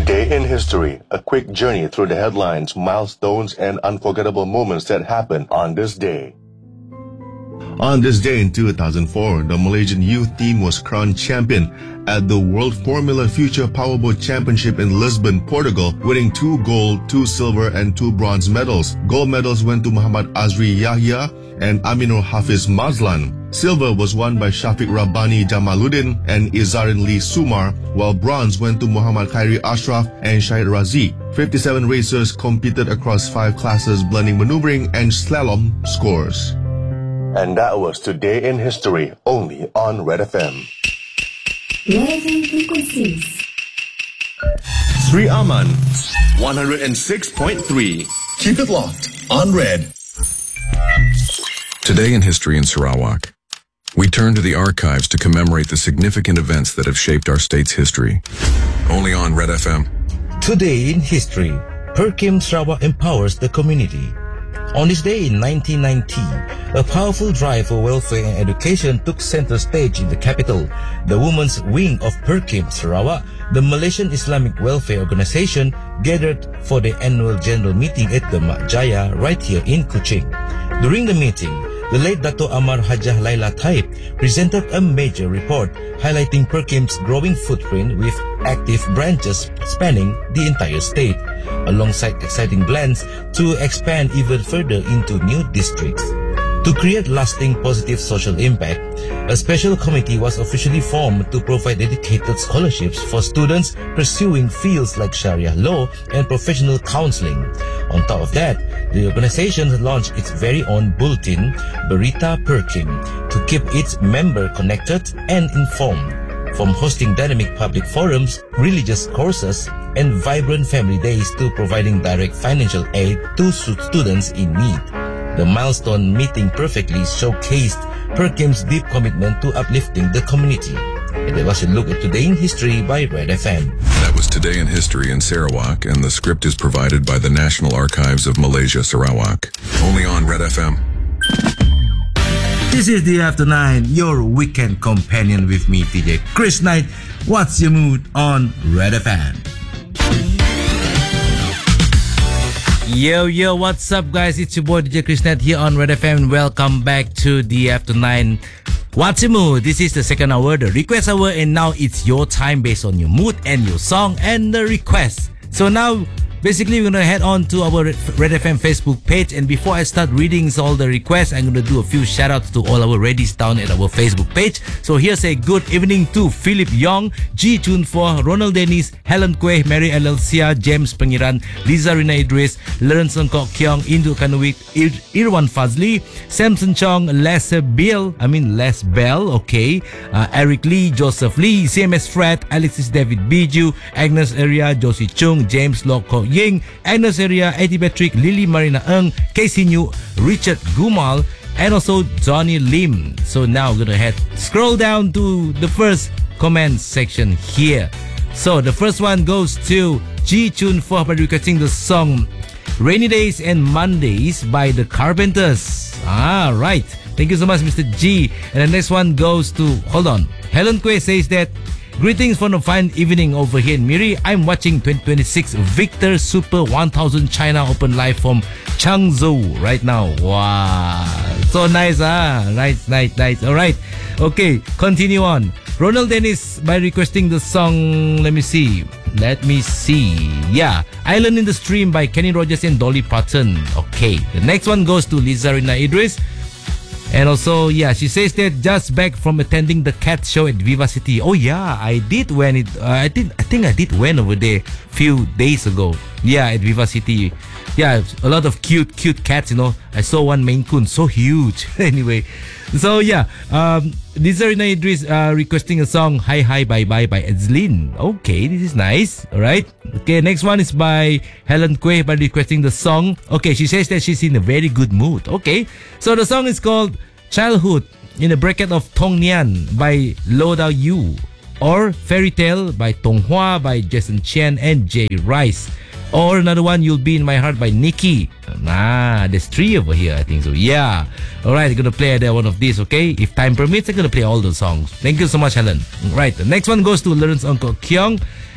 Today in history, a quick journey through the headlines, milestones, and unforgettable moments that happened on this day. On this day in 2004, the Malaysian youth team was crowned champion at the World Formula Future Powerboat Championship in Lisbon, Portugal, winning 2 gold, 2 silver, and 2 bronze medals. Gold medals went to Muhammad Azri Yahya and Aminur Hafiz Mazlan. Silver was won by Shafiq Rabbani Jamaluddin and Izzarin Lee Sumar, while bronze went to Muhammad Khairi Ashraf and Shahid Razi. 57 racers competed across 5 classes, blending maneuvering and slalom scores. And that was Today in History, only on Red FM. Red FM frequencies. Sri Aman, 106.3. Keep it locked on Red. Today in History in Sarawak, we turn to the archives to commemorate the significant events that have shaped our state's history. Only on Red FM. Today in History, Perkim Sarawak empowers the community. On this day in 1990, a powerful drive for welfare and education took center stage in the capital. The women's wing of Perkim Sarawak, the Malaysian Islamic Welfare Organization, gathered for the annual general meeting at the Mak Jaya right here in Kuching. During the meeting, the late Dato' Amar Hajah Laila Taib presented a major report highlighting Perkim's growing footprint with active branches spanning the entire state, alongside exciting plans to expand even further into new districts. To create lasting positive social impact, a special committee was officially formed to provide dedicated scholarships for students pursuing fields like Sharia law and professional counseling. On top of that, the organization launched its very own bulletin, Berita Perkim, to keep its member connected and informed. From hosting dynamic public forums, religious courses, and vibrant family days to providing direct financial aid to students in need. The milestone meeting perfectly showcased Perkim's deep commitment to uplifting the community. And that was a look at Today in History by Red FM. That was Today in History in Sarawak, and the script is provided by the National Archives of Malaysia, Sarawak. Only on Red FM. This is the After 9, your weekend companion with me, DJ Chris Knight. What's your mood on Red FM? Yo, what's up, guys? It's your boy DJ Chris Knight here on Red FM. Welcome back to the After 9. What's your mood? This is the second hour, the request hour, and now it's your time based on your mood and your song and the request. So now, basically, we're going to head on to our Red FM Facebook page. And before I start reading all the requests, I'm going to do a few shout-outs to all our Reddies down at our Facebook page. So here's a good evening to Philip Yong, G. Chun For, Ronald Dennis, Helen Quay, Mary Alelsia, James Pengiran, Liza Rina Idris, Lawrence Kok Kyong, Indu Kanuik, Irwan Fazli, Samson Chong, Les Bell, okay, Eric Lee, Joseph Lee, CMS Fred, Alexis David Biju, Agnes Area, Josie Chung, James Loko Ying, Agnes Area, Eddie Patrick, Lily Marina Ng, Casey New, Richard Gumal, and also Johnny Lim. So now we're gonna scroll down to the first comment section here. So the first one goes to Ji Chun for requesting the song Rainy Days and Mondays by the Carpenters. Right. Thank you so much, Mr. G. And the next one goes to, Helen Quay says that, greetings from a fine evening over here in Miri. I'm watching 2026 Victor Super 1000 China Open live from Changzhou right now. Wow. So nice, Nice. Alright. Okay, continue on. Ronald Dennis by requesting the song, let me see. Yeah, Island in the Stream by Kenny Rogers and Dolly Parton. Okay, the next one goes to Liza Rina Idris. And also, she says that just back from attending the cat show at Viva City. Oh yeah, I did when I think I did went over there few days ago. Yeah, at Viva City. Yeah, a lot of cute cats, I saw one Maine Coon, so huge. Anyway, so Liza Rina Idris requesting a song Hi Bye Bye by Edzlin. Okay, this is nice. Alright. Okay, next one is by Helen Quay by requesting the song. Okay, she says that she's in a very good mood. Okay, so the song is called Childhood in the bracket of Tong Nian by Lo Dao Yu, or Fairy Tale by Tong Hua by Jason Chen and Jay Rice, or another one, You'll Be in My Heart by Nikki. There's 3 over here, I think so. Yeah. Alright, I'm gonna play one of these, okay? If time permits, I'm gonna play all the songs. Thank you so much, Helen. Right, the next one goes to Lawrence Kok Kyong.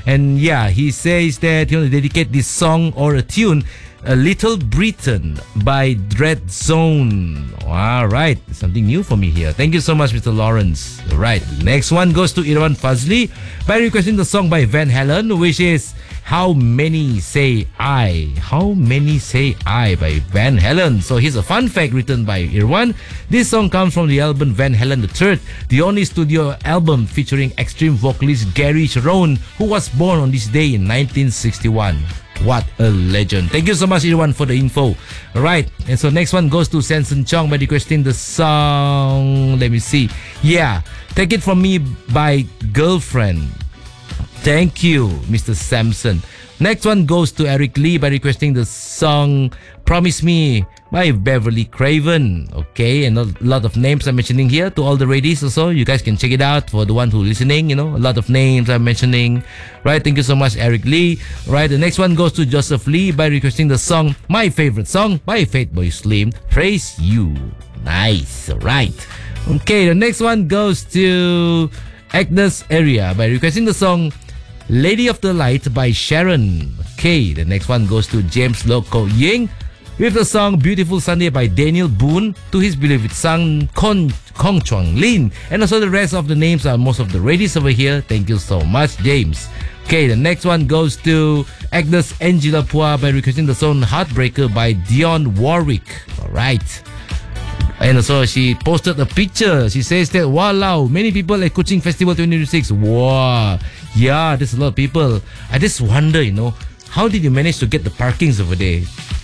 And yeah, he says that he want to dedicate this song or a tune, A Little Britain by Dread Zone. All right, something new for me here. Thank you so much, Mr. Lawrence. All right, next one goes to Irwan Fazli by requesting the song by Van Halen, which is How Many Say I. How Many Say I by Van Halen. So here's a fun fact written by Irwan. This song comes from the album Van Halen III, the only studio album featuring extreme vocalist Gary Cherone, who was born on this day in 1961. What a legend. Thank you so much, Irwan, for the info. Alright, and so next one goes to Sanson Chong by requesting the song. Let me see. Yeah, Take It From Me by Girlfriend. Thank you, Mr. Samson. Next one goes to Eric Lee by requesting the song Promise Me by Beverly Craven. Okay, and a lot of names I'm mentioning here to all the ladies also. You guys can check it out for the one who listening, a lot of names I'm mentioning. Right, thank you so much, Eric Lee. Right, the next one goes to Joseph Lee by requesting the song My Favorite Song by Fatboy Slim, Praise You. Nice, right. Okay, the next one goes to Agnes Area by requesting the song Lady of the Light by Sharon. Okay, the next one goes to James Loco Ying with the song Beautiful Sunday by Daniel Boone to his beloved son Kong Chuang Lin. And also the rest of the names are most of the ladies over here. Thank you so much, James. Okay, the next one goes to Agnes Angela Pua by requesting the song Heartbreaker by Dionne Warwick. Alright. And also she posted a picture. She says that, wow, many people at Kuching Festival 2026. Wow. Yeah, there's a lot of people. I just wonder, how did you manage to get the parkings over there?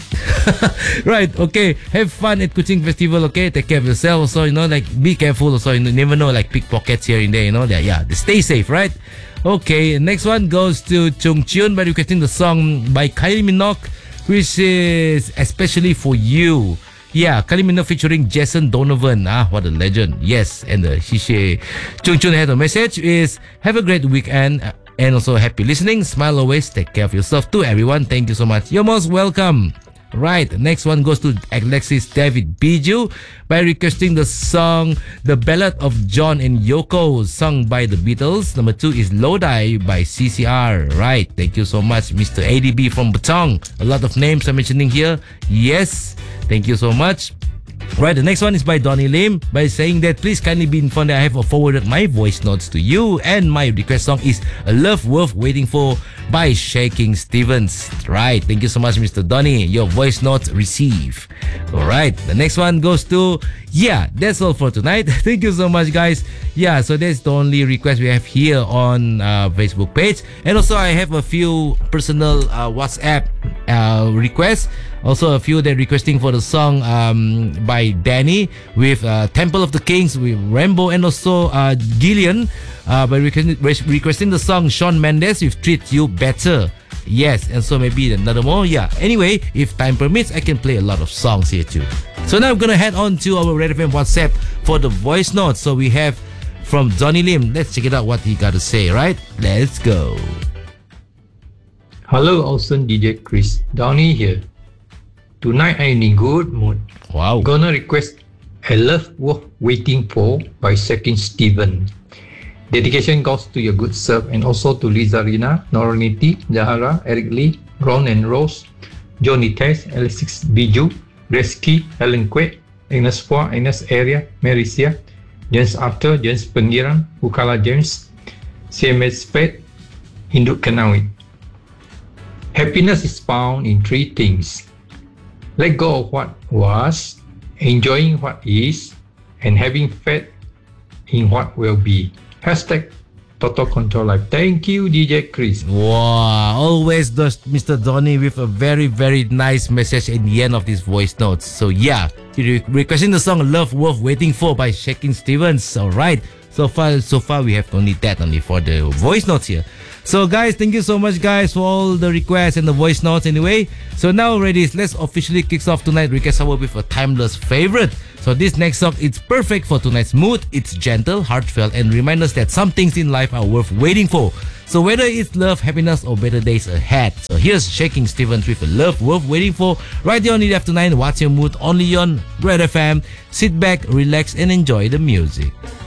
Right, okay. Have fun at Kuching Festival, okay? Take care of yourself also, be careful also. You never know, pickpockets here and there, Yeah, stay safe, right? Okay, next one goes to Chung Chiun by requesting the song by Kylie Minogue, which is Especially For You. Yeah, Kylie Minogue featuring Jason Donovan. What a legend. Yes, and Chung Chun had a message is have a great weekend and also happy listening. Smile always. Take care of yourself too, everyone. Thank you so much. You're most welcome. Right, the next one goes to Alexis David Biju by requesting the song The Ballad of John and Yoko, sung by the Beatles. Number 2 is Lodi by CCR. Right, thank you so much, Mr. ADB from Batong. A lot of names I'm mentioning here. Yes, thank you so much. Right, the next one is by Donnie Lim by saying that please kindly be informed that I have forwarded my voice notes to you, and my request song is A Love Worth Waiting For by Shaking Stevens. Right, thank you so much, Mr. Donnie. Your voice notes receive. Alright, the next one goes to, that's all for tonight. Thank you so much, guys. So that's the only request we have here on Facebook page. And also I have a few personal WhatsApp requests. Also a few that requesting for the song by Danny with Temple of the Kings with Rambo, and also Gillian by requesting the song Shawn Mendes with Treat You Better. Yes, and so maybe another more. Anyway, if time permits, I can play a lot of songs here too. So now I'm gonna head on to our Red FM WhatsApp for the voice notes. So we have from Donnie Lim. Let's check it out what he got to say, right? Let's go. Hello, awesome DJ Chris. Donnie here. Tonight I'm in good mood. Wow. Gonna request A Love Worth Waiting For by Shaking Stevens. Dedication goes to your good self and also to Liza Rina, Noroniti, Zahara, Eric Lee, Ron and Rose, Johnny Tess, Alexis Biju, Reski, Helen Kwek, Agnes Pua, Agnes Area, Marisia, James Arthur, James Pengiran, Ukala James, CMS Spade, Hinduk Kanawit. Happiness is found in 3 things. Let go of what was, enjoying what is, and having faith in what will be. Hashtag Total Control Life. Thank you, DJ Chris. Wow, always does Mr. Donnie with a very, very nice message at the end of these voice notes. So requesting the song Love Worth Waiting For by Shaking Stevens. Alright, so far we have only for the voice notes here. So guys, thank you so much guys for all the requests and the voice notes anyway. So now ladies, let's officially kick off tonight request hour with a timeless favorite. So this next song, it's perfect for tonight's mood. It's gentle, heartfelt, and reminds us that some things in life are worth waiting for. So whether it's love, happiness, or better days ahead. So here's Shaking Stevens with A Love Worth Waiting For. Right here on After 9, What's Your Mood? Only on Red FM. Sit back, relax, and enjoy the music.